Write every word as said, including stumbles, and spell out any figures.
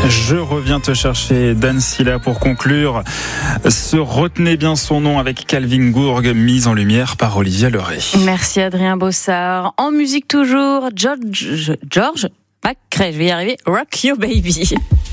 Je reviens te chercher, Dan Silla, pour conclure ce Retenez bien son nom avec Calvin Gourg, mise en lumière par Olivia Leray. Merci Adrien Bossard. En musique toujours, George, George McCrae, je vais y arriver, Rock You Baby.